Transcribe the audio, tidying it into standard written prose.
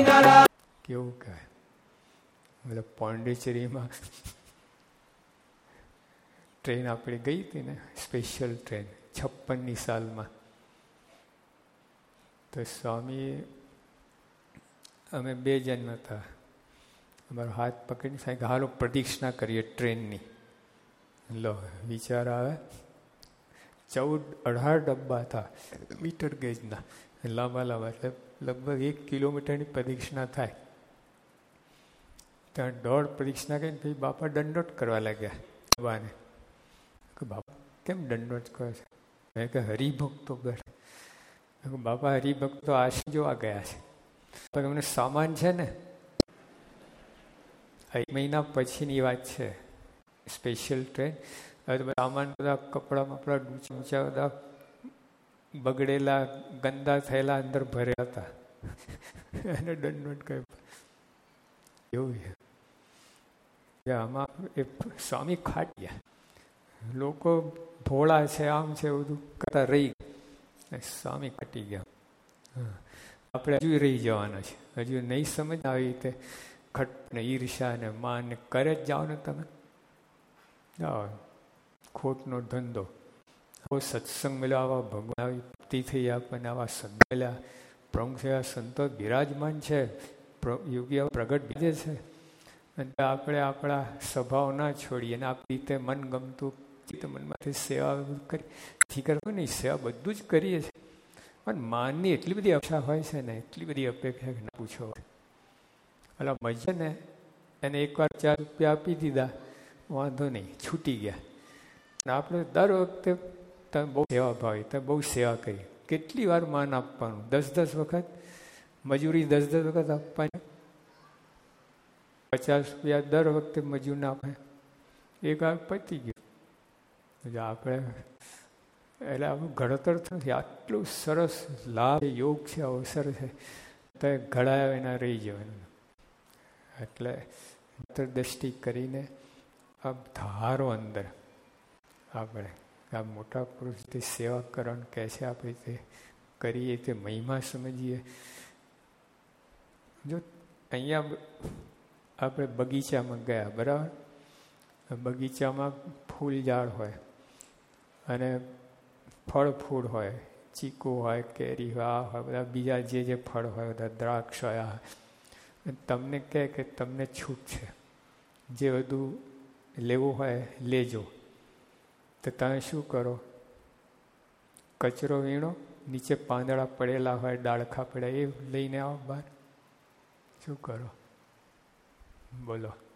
કેવું કહે એટલે પોંડિચેરીમાં ટ્રેન આપણી ગઈ હતી ને, સ્પેશિયલ ટ્રેન 56ની સાલમાં. તો સ્વામી અમે 2 જણ હતા. અમારો હાથ પકડીને સાહેબ હાલો પ્રદક્ષિણા કરીએ ટ્રેનની. લો વિચાર આવે, 18 ડબ્બા હતા મીટર ગેજના, લાંબા લાંબા, એટલે લગભગ 1 કિલોમીટરની પ્રદક્ષિણા થાય. ત્યાં 1.5 પ્રદક્ષિણા કરીને પછી બાપા દંડોત કરવા લાગ્યા બાબાને. કે બાપા કેમ દંડોત કરે છે? મેં કે હરિભક્તો કરે. બાપા હરિભક્તો આશી જોવા ગયા છે, પણ એમને સામાન છે ને. 1 મહિના પછીની વાત છે, સ્પેશિયલ ટ્રેન. સામાન બધા કપડાં બપડા ઊંચા બધા બગડેલા ગંદા થયેલા અંદર ભર્યા હતા. એને દંડોત કહે એવું છે. આમાં એ સ્વામી ખાટ્યા, લોકો ભોળા છે, આમ છે, બધું કરતા રહી. સ્વામી ખાટી ગયા. આપણે હજુ રહી જવાના છે, હજુ નહીં સમજ આવી રીતે ખટ ને ઈર્ષા ને માન ને કરે જ જાઓ ને તમે. ખોટનો ધંધો. આવો સત્સંગ મળ્યો, આવા ભગવાન આવી ભક્તિ થઈ આપણને, આવા સંત મળ્યા, પ્રમુખ એવા સંતો બિરાજમાન છે, યોગી પ્રગટ બીજે છે. અને આપણે આપણા સ્વભાવ ના છોડીએ અને આપણી રીતે મન ગમતું મનમાંથી સેવા કરી કરવો નહીં. સેવા બધું જ કરીએ છીએ, પણ માનની એટલી બધી અપેક્ષા હોય છે ને, એટલી બધી અપેક્ષા ના પૂછો. એટલે મજા ને એને 1 વાર 4 રૂપિયા આપી દીધા, વાંધો નહીં, છૂટી ગયા. આપણે દર વખતે તમે બહુ સેવા ભાવી, તમે બહુ સેવા કરી, કેટલી વાર માન આપવાનું? 10-10 વખત મજૂરી, 10-10 વખત આપવાની. 50 રૂપિયા દર વખતે મજૂર ના આપે, 1 વાર પતી ગયું. આપણે એટલે આપણું ઘડતર નથી. આટલું સરસ લાભ યોગ છે, અવસર છે, તો ઘડાયા વિના રહી જવાનું. એટલે અંતરદ્રષ્ટિ કરીને આ ધારો અંદર આપણે આ મોટા પુરુષથી સેવા કરવાનું કહે છે, આપણે તે કરીએ, તે મહિમા સમજીએ. જો અહીંયા આપણે બગીચામાં ગયા, બરાબર, બગીચામાં ફૂલ ઝાડ હોય અને ફળ ફૂલ હોય, ચીકુ હોય, કેરી હોય, આ હોય, બધા બીજા જે ફળ હોય, બધા દ્રાક્ષ હોય. તમને કહે કે તમને છૂટ છે, જે બધું લેવું હોય લેજો. તો તમે શું કરો? કચરો વીણો, નીચે પાંદડા પડેલા હોય, ડાળખા પડ્યા, એ લઈને આવો બહાર. શું કરો બોલો?